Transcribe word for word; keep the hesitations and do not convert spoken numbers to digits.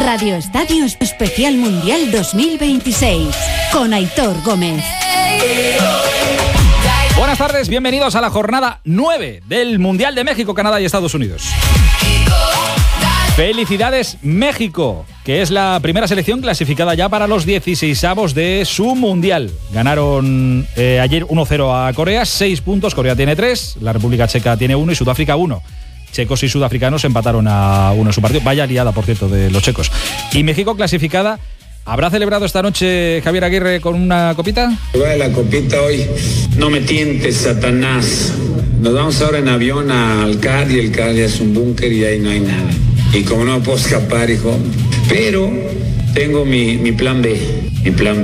Radio Estadio Especial Mundial dos mil veintiséis con Aitor Gómez. Buenas tardes, bienvenidos a la jornada nueve del Mundial de México, Canadá y Estados Unidos. Felicidades México, que es la primera selección clasificada ya para los dieciseisavos de su Mundial. Ganaron eh, ayer uno cero a Corea, seis puntos, Corea tiene tres, la República Checa tiene uno y Sudáfrica uno. Checos y sudafricanos empataron a uno en su partido. Vaya liada, por cierto, de los checos. Y México clasificada. ¿Habrá celebrado esta noche Javier Aguirre con una copita? Va la copita hoy. No me tientes, Satanás. Nos vamos ahora en avión al C A R y el C A R es un búnker y ahí no hay nada. Y como no puedo escapar, hijo. Pero tengo mi, mi plan B. Mi plan B.